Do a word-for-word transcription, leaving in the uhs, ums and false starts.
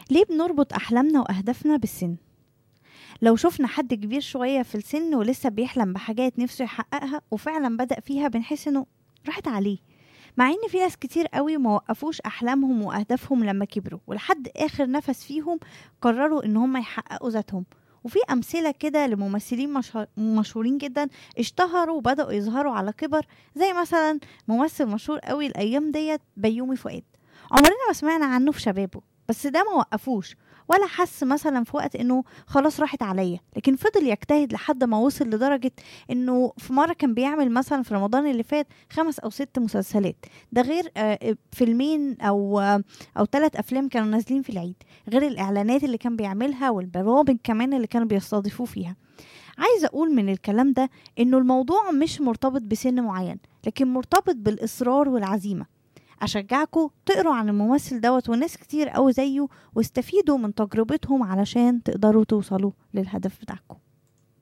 ليه بنربط أحلامنا وأهدافنا بالسن؟ لو شفنا حد كبير شوية في السن ولسه بيحلم بحاجات نفسه يحققها وفعلا بدأ فيها بنحس إنه راحت عليه، مع إن في ناس كتير قوي ما وقفوش أحلامهم وأهدافهم لما كبروا ولحد آخر نفس فيهم قرروا إن هم يحققوا ذاتهم. وفي أمثلة كده لممثلين مشهور- مشهورين جدا اشتهروا وبدأوا يظهروا على كبر، زي مثلا ممثل مشهور قوي الأيام ديت بيومي فؤاد. عمرنا ما سمعنا عنه في شبابه، بس ده ما وقفوش ولا حس مثلا في وقت انه خلاص راحت عليا، لكن فضل يجتهد لحد ما وصل لدرجة انه في مرة كان بيعمل مثلا في رمضان اللي فات خمس او ست مسلسلات، ده غير آه، فيلمين او آه، او ثلاث افلام كانوا نازلين في العيد، غير الاعلانات اللي كان بيعملها والبرامج كمان اللي كانوا بيستضيفوه فيها. عايزة اقول من الكلام ده انه الموضوع مش مرتبط بسن معين، لكن مرتبط بالاصرار والعزيمة. أشجعكم تقروا عن الممثل دوت وناس كتير أوي زيه، واستفيدوا من تجربتهم علشان تقدروا توصلوا للهدف بتاعكم.